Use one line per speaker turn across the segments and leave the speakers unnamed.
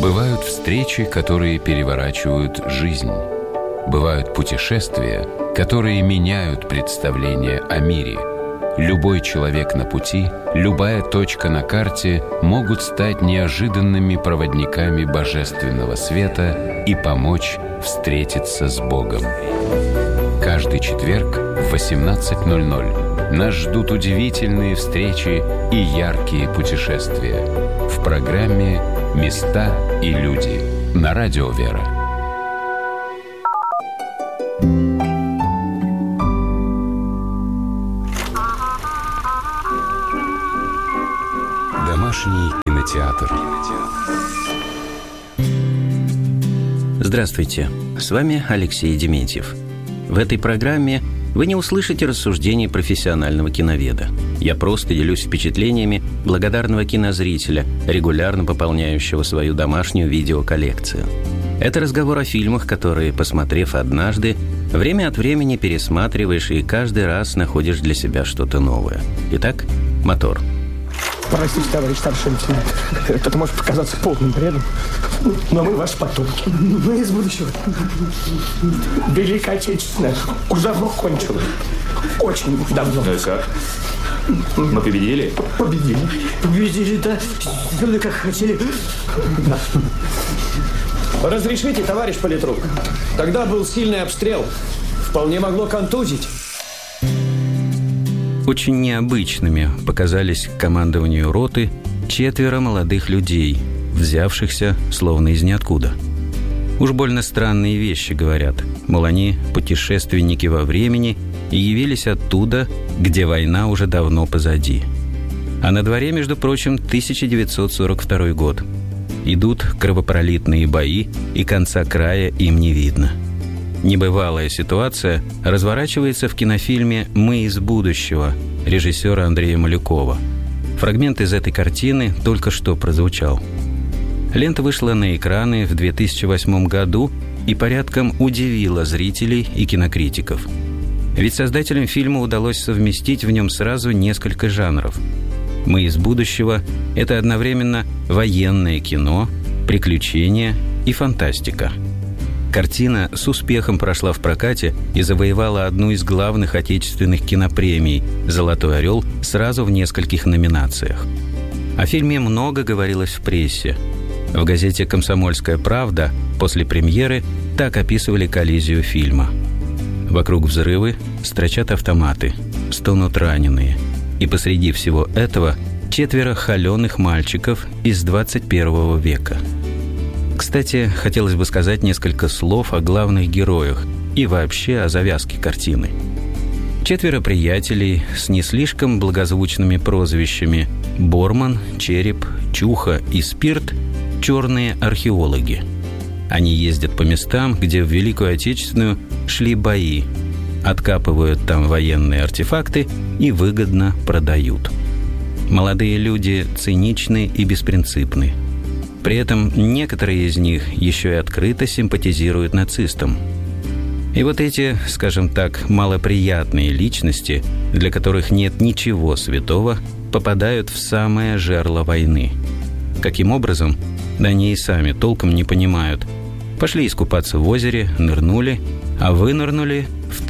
Бывают встречи, которые переворачивают жизнь. Бывают путешествия, которые меняют представление о мире. Любой человек на пути, любая точка на карте могут стать неожиданными проводниками божественного света и помочь встретиться с Богом. Каждый четверг в 18:00 нас ждут удивительные встречи и яркие путешествия в программе «Места и люди» на Радио Вера. Домашний кинотеатр.
Здравствуйте, с вами Алексей Дементьев. В этой программе вы не услышите рассуждений профессионального киноведа. Я просто делюсь впечатлениями благодарного кинозрителя, регулярно пополняющего свою домашнюю видеоколлекцию. Это разговор о фильмах, которые, посмотрев однажды, время от времени пересматриваешь и каждый раз находишь для себя что-то новое. Итак, мотор.
Простите, товарищ старший лейтенант. Это может показаться полным бредом, но мы ваши потомки. Мы из будущего. Великая Отечественная уже давно кончилась. Очень давно.
Ну и как? Мы победили?
Победили.
Победили, да. Сделали, как хотели.
Да.
Разрешите, товарищ политрук. Тогда был сильный обстрел. Вполне могло контузить.
Очень необычными показались к командованию роты 4 молодых людей, взявшихся словно из ниоткуда. Уж больно странные вещи говорят, мол, они путешественники во времени и явились оттуда, где война уже давно позади. А на дворе, между прочим, 1942 год. Идут кровопролитные бои, и конца края им не видно. Небывалая ситуация разворачивается в кинофильме «Мы из будущего» режиссера Андрея Малюкова. Фрагмент из этой картины только что прозвучал. Лента вышла на экраны в 2008 году и порядком удивила зрителей и кинокритиков. Ведь создателям фильма удалось совместить в нем сразу несколько жанров. «Мы из будущего» — это одновременно военное кино, приключения и фантастика. Картина с успехом прошла в прокате и завоевала одну из главных отечественных кинопремий «Золотой орел» сразу в нескольких номинациях. О фильме много говорилось в прессе. В газете «Комсомольская правда» после премьеры так описывали коллизию фильма. Вокруг взрывы, строчат автоматы, стонут раненые. И посреди всего этого 4 холеных мальчиков из 21 века. Кстати, хотелось бы сказать несколько слов о главных героях и вообще о завязке картины. 4 приятелей с не слишком благозвучными прозвищами Борман, Череп, Чуха и Спирт – черные археологи. Они ездят по местам, где в Великую Отечественную шли бои, откапывают там военные артефакты и выгодно продают. Молодые люди циничны и беспринципны. При этом некоторые из них еще и открыто симпатизируют нацистам. И вот эти, скажем так, малоприятные личности, для которых нет ничего святого, попадают в самое жерло войны. Каким образом? Да они и сами толком не понимают. Пошли искупаться в озере, нырнули, а вынырнули в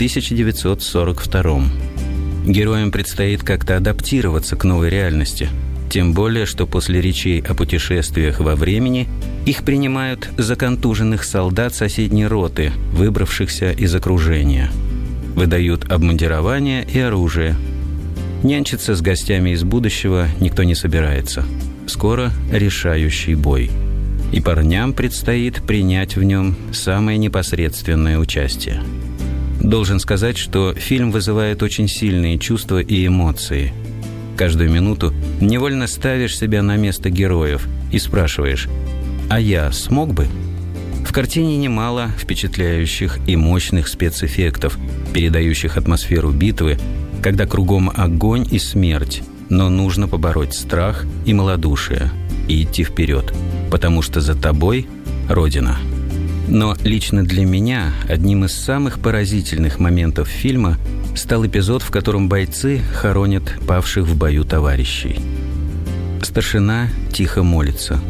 1942-м. Героям предстоит как-то адаптироваться к новой реальности. Тем более, что после речей о путешествиях во времени их принимают за контуженных солдат соседней роты, выбравшихся из окружения. Выдают обмундирование и оружие. Нянчиться с гостями из будущего никто не собирается. Скоро решающий бой. И парням предстоит принять в нем самое непосредственное участие. Должен сказать, что фильм вызывает очень сильные чувства и эмоции. Каждую минуту невольно ставишь себя на место героев и спрашиваешь: «А я смог бы?» В картине немало впечатляющих и мощных спецэффектов, передающих атмосферу битвы, когда кругом огонь и смерть, но нужно побороть страх и малодушие и идти вперед, потому что за тобой Родина. Но лично для меня одним из самых поразительных моментов фильма стал эпизод, в котором бойцы хоронят павших в бою товарищей. Старшина тихо молится.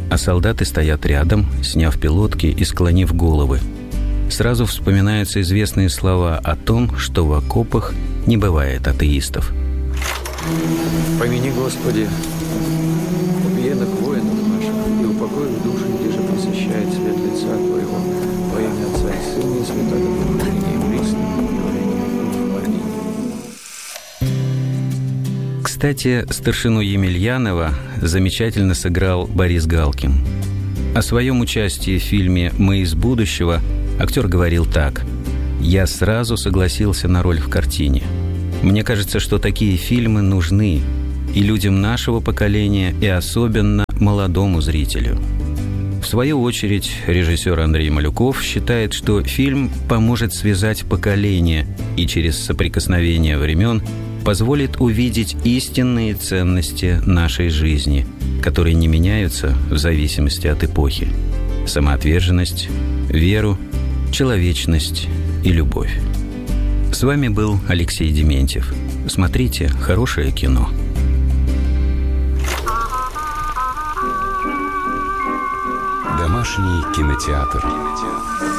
а солдаты стоят рядом, сняв пилотки и склонив головы. Сразу вспоминаются известные слова о том, что в окопах не бывает атеистов.
Помяни, Господи, убиенных воинов наших, и упокой в души, где же посещает свет лица Твоего, во имя Отца и Сына и Святого Духа, и присно, и во веки веков. Аминь.
Кстати, старшину Емельянова замечательно сыграл Борис Галкин. О своем участии в фильме «Мы из будущего» актер говорил так: «Я сразу согласился на роль в картине. Мне кажется, что такие фильмы нужны и людям нашего поколения, и особенно молодому зрителю». В свою очередь, режиссер Андрей Малюков считает, что фильм поможет связать поколения и через соприкосновение времен позволит увидеть истинные ценности нашей жизни, которые не меняются в зависимости от эпохи: самоотверженность, веру, человечность и любовь. С вами был Алексей Дементьев. Смотрите хорошее кино.
Домашний кинотеатр.